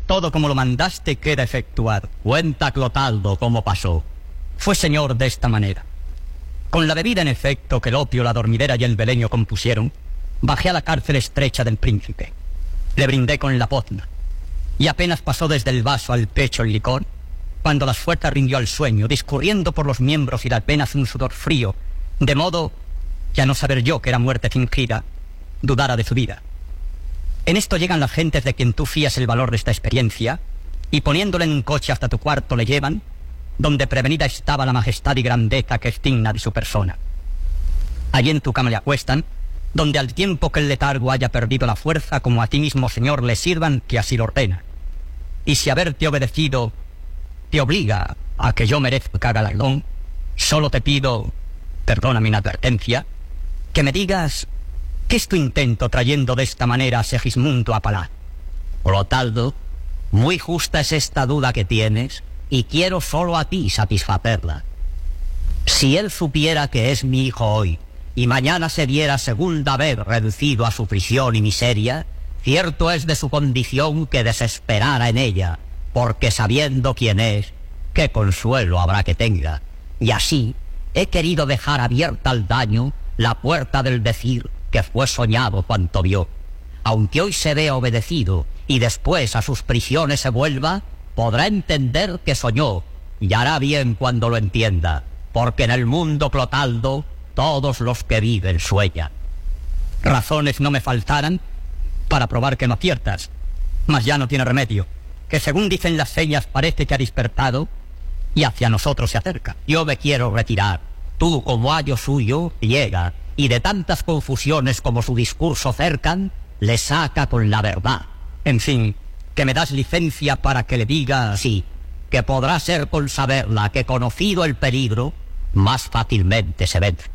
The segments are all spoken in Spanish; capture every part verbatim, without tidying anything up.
Todo como lo mandaste queda efectuado. Cuenta, Clotaldo, cómo pasó. Fue, señor, de esta manera. Con la bebida, en efecto, que el opio, la dormidera y el beleño compusieron, bajé a la cárcel estrecha del príncipe. Le brindé con la pozna. Y apenas pasó desde el vaso al pecho el licor, cuando las fuerzas rindió al sueño, discurriendo por los miembros y las venas un sudor frío, de modo que a no saber yo que era muerte fingida, dudara de su vida. En esto llegan las gentes de quien tú fías el valor de esta experiencia, y poniéndole en un coche hasta tu cuarto le llevan, donde prevenida estaba la majestad y grandeza que es digna de su persona. Allí en tu cama le acuestan, donde al tiempo que el letargo haya perdido la fuerza, como a ti mismo, Señor, le sirvan, que así lo ordena. Y si haberte obedecido te obliga a que yo merezca galardón, solo te pido, perdona mi inadvertencia, que me digas qué es tu intento trayendo de esta manera a Segismundo a Palacio. Clotaldo, muy justa es esta duda que tienes, y quiero solo a ti satisfacerla. Si él supiera que es mi hijo hoy, y mañana se viera segunda vez reducido a su prisión y miseria, cierto es de su condición que desesperara en ella, porque sabiendo quién es, qué consuelo habrá que tenga. Y así he querido dejar abierta al daño la puerta del decir que fue soñado cuanto vio. Aunque hoy se vea obedecido y después a sus prisiones se vuelva, podrá entender que soñó, y hará bien cuando lo entienda, porque en el mundo, Clotaldo, todos los que viven sueñan. Razones no me faltaran para probar que no aciertas, mas ya no tiene remedio, que según dicen las señas parece que ha despertado y hacia nosotros se acerca. Yo me quiero retirar. Tú, como ayo suyo, llega, y de tantas confusiones como su discurso cercan, le saca con la verdad. En fin, que me das licencia para que le diga... Sí, que podrá ser con saberla que, conocido el peligro, más fácilmente se vence.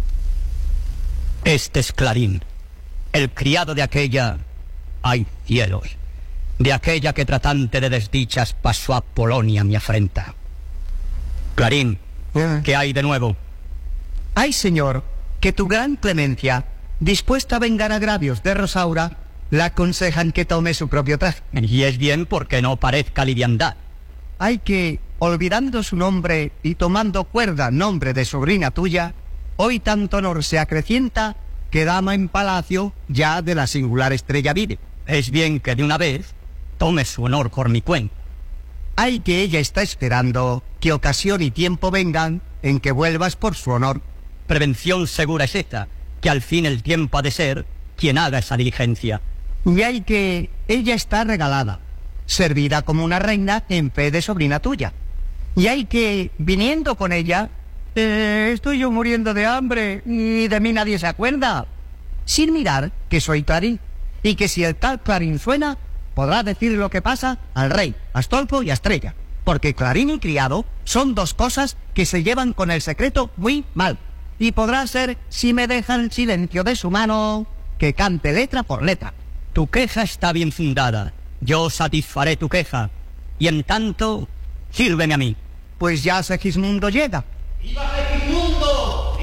Este es Clarín, el criado de aquella... ¡Ay, cielos! De aquella que tratante de desdichas pasó a Polonia mi afrenta. Clarín, Yeah. ¿qué hay de nuevo? Ay, señor, que tu gran clemencia, dispuesta a vengar agravios de Rosaura, la aconsejan que tome su propio traje. Y es bien porque no parezca liviandad. Hay que, olvidando su nombre y tomando cuerda nombre de sobrina tuya, hoy tanto honor se acrecienta que dama en palacio ya de la singular estrella vive. Es bien que de una vez tome su honor por mi cuenta. Hay que ella está esperando que ocasión y tiempo vengan en que vuelvas por su honor. Prevención segura es esta, que al fin el tiempo ha de ser quien haga esa diligencia. Y hay que ella está regalada, servida como una reina en fe de sobrina tuya. Y hay que, viniendo con ella, eh, estoy yo muriendo de hambre y de mí nadie se acuerda, sin mirar que soy Clarín, y que si el tal Clarín suena, podrá decir lo que pasa al rey, a Astolfo y a Estrella, porque Clarín y criado son dos cosas que se llevan con el secreto muy mal, y podrá ser, si me deja el silencio de su mano, que cante letra por letra. Tu queja está bien fundada, yo satisfaré tu queja, y en tanto, sírveme a mí. Pues ya Segismundo llega. ¡Viva Segismundo!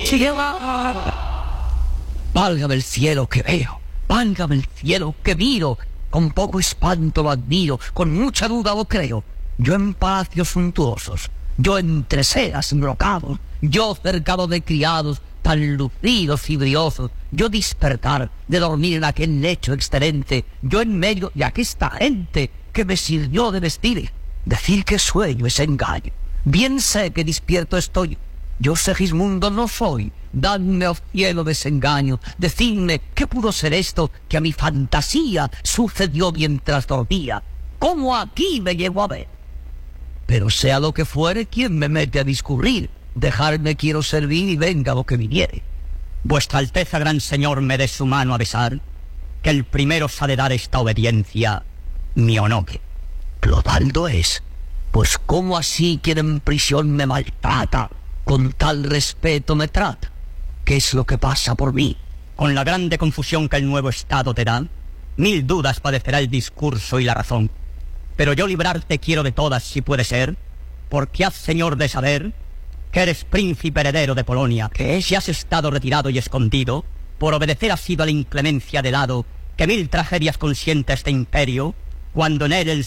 ¡Viva! Válgame el cielo que veo, válgame el cielo que miro, con poco espanto lo admiro, con mucha duda lo creo. Yo en palacios suntuosos, yo entre sedas brocados, yo cercado de criados tan lucidos y briosos, yo despertar de dormir en aquel lecho excelente, yo en medio de aquesta gente que me sirvió de vestir. Decir que sueño es engaño, bien sé que despierto estoy. Yo Segismundo no soy, dadme, oh cielo, desengaño, decidme qué pudo ser esto que a mi fantasía sucedió mientras dormía, cómo aquí me llegó a ver. Pero sea lo que fuere, ¿quién me mete a discurrir? Dejarme quiero servir y venga lo que viniere. Vuestra Alteza, gran señor, me dé su mano a besar, que el primero os ha de dar esta obediencia, mi honor. Clotaldo es, pues cómo así quien en prisión me maltrata, con tal respeto me trata. ¿Qué es lo que pasa por mí? Con la grande confusión que el nuevo estado te da, mil dudas padecerá el discurso y la razón. Pero yo librarte quiero de todas, si puede ser, porque haz, señor, de saber que eres príncipe heredero de Polonia, que si has estado retirado y escondido, por obedecer has sido a la inclemencia del hado que mil tragedias consiente este imperio, cuando en él el